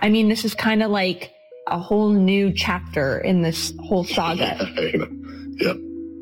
I mean, this is kind of like a whole new chapter in this whole saga. Yeah.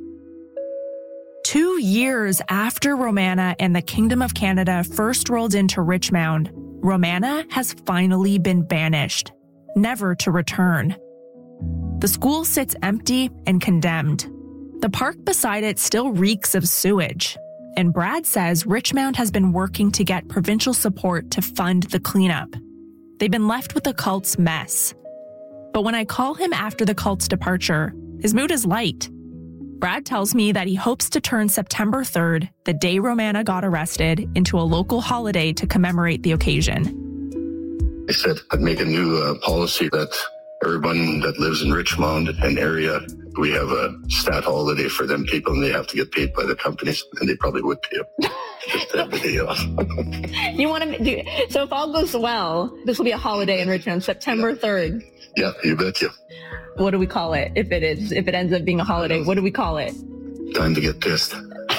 2 years after Romana and the Kingdom of Canada first rolled into Richmond, Romana has finally been banished, never to return. The school sits empty and condemned. The park beside it still reeks of sewage, and Brad says Richmond has been working to get provincial support to fund the cleanup. They've been left with the cult's mess. But when I call him after the cult's departure, his mood is light. Brad tells me that he hopes to turn September 3rd, the day Romana got arrested, into a local holiday to commemorate the occasion. I said I'd make a new policy that everyone that lives in Richmond and area, we have a stat holiday for them people, and they have to get paid by the companies, and they probably would pay them. Just to have the day off. You want to do so? If all goes well, this will be a holiday in Richmond, September 3rd. Yeah, you betcha. What do we call it? If it ends up being a holiday, what do we call it? Time to get pissed.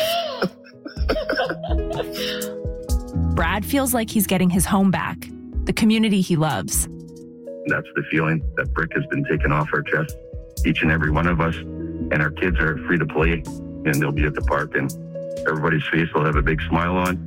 Brad feels like he's getting his home back, the community he loves. That's the feeling. That brick has been taken off our chest. Each and every one of us, and our kids are free to play, and they'll be at the park, and everybody's face will have a big smile on.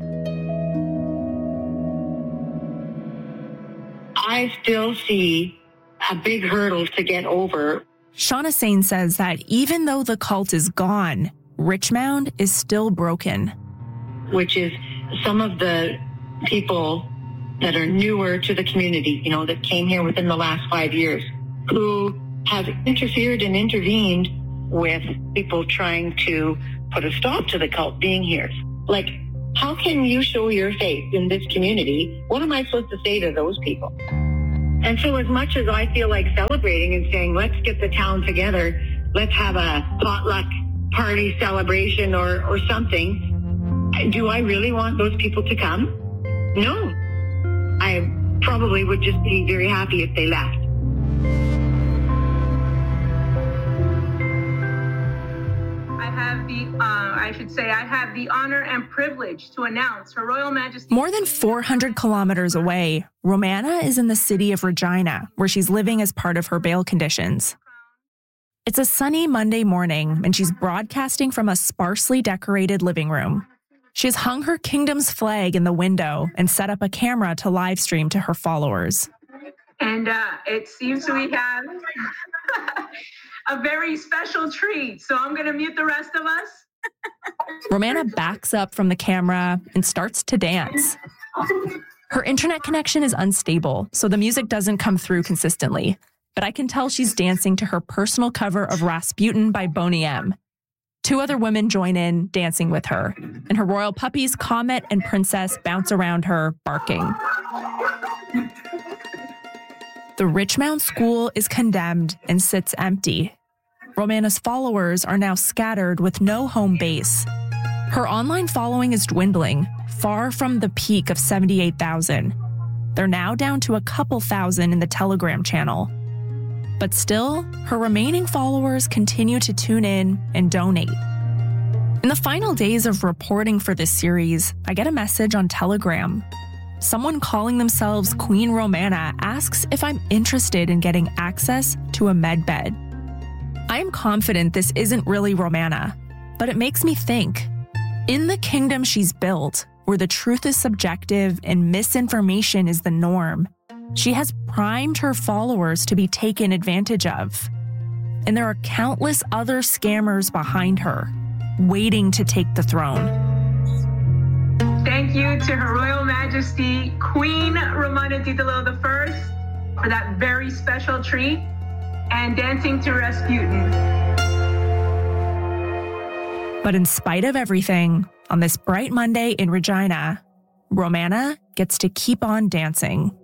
I still see a big hurdle to get over. Shauna Sane says that even though the cult is gone, Richmond is still broken. Which is some of the people that are newer to the community, that came here within the last 5 years, who have interfered and intervened with people trying to put a stop to the cult being here. Like, how can you show your faith in this community? What am I supposed to say to those people? And so as much as I feel like celebrating and saying, let's get the town together, let's have a potluck party celebration or something, do I really want those people to come? No. I probably would just be very happy if they left. I have the honor and privilege to announce Her Royal Majesty. More than 400 kilometers away, Romana is in the city of Regina, where she's living as part of her bail conditions. It's a sunny Monday morning, and she's broadcasting from a sparsely decorated living room. She's hung her kingdom's flag in the window and set up a camera to live stream to her followers. And it seems we have a very special treat, so I'm going to mute the rest of us. Romana backs up from the camera and starts to dance. Her internet connection is unstable, so the music doesn't come through consistently, but I can tell she's dancing to her personal cover of Rasputin by Boney M. 2 other women join in, dancing with her, and her royal puppies, Comet and Princess, bounce around her, barking. The Richmond school is condemned and sits empty. Romana's followers are now scattered with no home base. Her online following is dwindling, far from the peak of 78,000. They're now down to a couple thousand in the Telegram channel. But still, her remaining followers continue to tune in and donate. In the final days of reporting for this series, I get a message on Telegram. Someone calling themselves Queen Romana asks if I'm interested in getting access to a med bed. I am confident this isn't really Romana, but it makes me think. In the kingdom she's built, where the truth is subjective and misinformation is the norm, she has primed her followers to be taken advantage of. And there are countless other scammers behind her, waiting to take the throne. Thank you to Her Royal Majesty Queen Romana Titulaou I for that very special treat and dancing to Rasputin. But in spite of everything, on this bright Monday in Regina, Romana gets to keep on dancing.